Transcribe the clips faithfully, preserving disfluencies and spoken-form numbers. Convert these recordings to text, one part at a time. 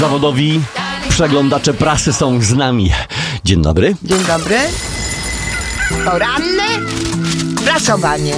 Zawodowi przeglądacze prasy są z nami. Dzień dobry. Dzień dobry. Poranne prasowanie.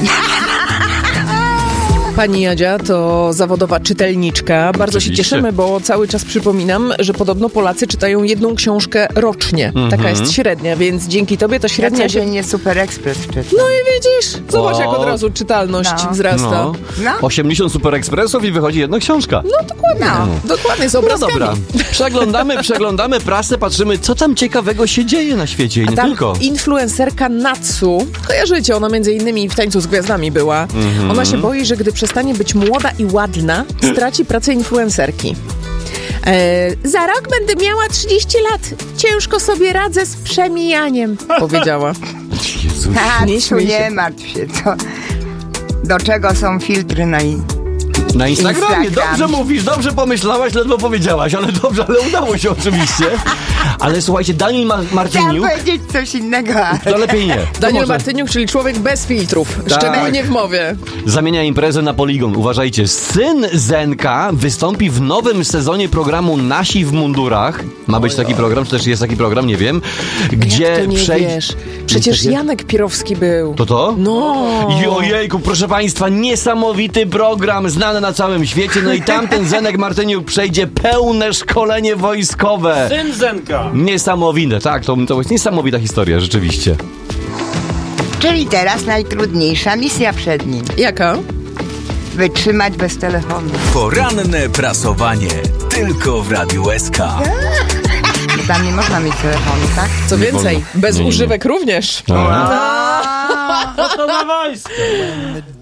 Pani Jadzia to zawodowa czytelniczka. Bardzo Oczywiście. się cieszymy, bo cały czas przypominam, że podobno Polacy czytają jedną książkę rocznie. Mhm. Taka jest średnia, więc dzięki tobie to Ja średnia się... codziennie Super Express czytam. No i widzisz, zobacz O. jak od razu czytalność No. wzrasta. No. No. osiemdziesiąt Super Expressów i wychodzi jedna książka. No dokładnie, No. dokładnie, z No obrazkami. dobra, przeglądamy, przeglądamy prasę, patrzymy, co tam ciekawego się dzieje na świecie i A nie tam tylko. influencerka Natsu, kojarzycie, ona między innymi w Tańcu z Gwiazdami była. Mhm. Ona się boi, że gdy przestanie być młoda i ładna, straci pracę influencerki. E, za rok będę miała trzydzieści lat. Ciężko sobie radzę z przemijaniem, powiedziała. Jezus. A, Nie tu śmiej się. nie martw się. To do czego są filtry na in... Na Instagramie, Instagram. dobrze mówisz, dobrze pomyślałaś, ledwo powiedziałaś, ale dobrze, ale udało się oczywiście. Ale słuchajcie, Daniel Ma- Chciałam Martyniuk, powiedzieć coś innego, ale... to lepiej nie. To Daniel może Martyniuk, czyli człowiek bez filtrów, Tak. szczególnie w mowie. zamienia imprezę na poligon. Uważajcie, syn Zenka wystąpi w nowym sezonie programu Nasi w mundurach. Ma być taki program, czy też jest taki program, nie wiem. Gdzie Jak to nie przejdzie... wiesz? Przecież Takie- Janek Pirowski był. To to? No. I ojejku, proszę państwa, niesamowity program, znany na całym świecie. No i tamten Zenek Martyniuk przejdzie pełne szkolenie wojskowe. Syn Zenka. Niesamowite, tak, to, to jest niesamowita historia, rzeczywiście. Czyli teraz najtrudniejsza misja przed nim. Jaka? Wytrzymać bez telefonu. Poranne prasowanie. Tylko w Radiu S K. Bo tam nie można mieć telefonu, tak? Co Nie więcej, wolno. bez Nie, nie, nie. używek również. Aha. To na wojsko.